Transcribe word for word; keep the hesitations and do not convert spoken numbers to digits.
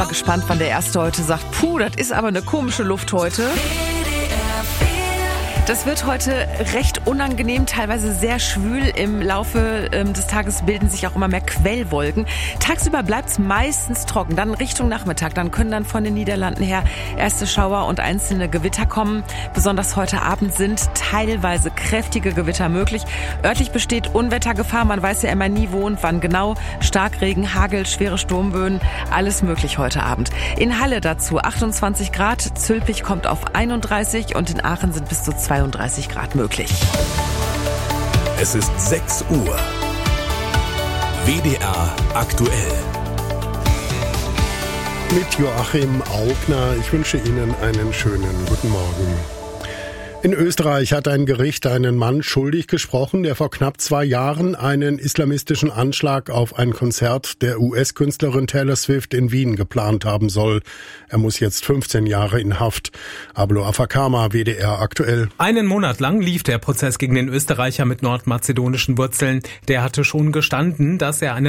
Mal gespannt, wann der Erste heute sagt, puh, das ist aber eine komische Luft heute. Das wird heute recht unangenehm, teilweise sehr schwül. Im Laufe ähm, des Tages bilden sich auch immer mehr Quellwolken. Tagsüber bleibt es meistens trocken. Dann Richtung Nachmittag, dann können dann von den Niederlanden her erste Schauer und einzelne Gewitter kommen. Besonders heute Abend sind teilweise kräftige Gewitter möglich. Örtlich besteht Unwettergefahr. Man weiß ja immer nie, wo und wann genau. Starkregen, Hagel, schwere Sturmböen, alles möglich heute Abend. In Halle dazu achtundzwanzig Grad, Zülpich kommt auf einunddreißig und in Aachen sind bis zu zweiunddreißig Grad möglich. Es ist sechs Uhr. W D R aktuell. Mit Joachim Augner. Ich wünsche Ihnen einen schönen guten Morgen. In Österreich hat ein Gericht einen Mann schuldig gesprochen, der vor knapp zwei Jahren einen islamistischen Anschlag auf ein Konzert der U S-Künstlerin Taylor Swift in Wien geplant haben soll. Er muss jetzt fünfzehn Jahre in Haft. Ablo Afakama, W D R aktuell. Einen Monat lang lief der Prozess gegen den Österreicher mit nordmazedonischen Wurzeln. Der hatte schon gestanden, dass er einen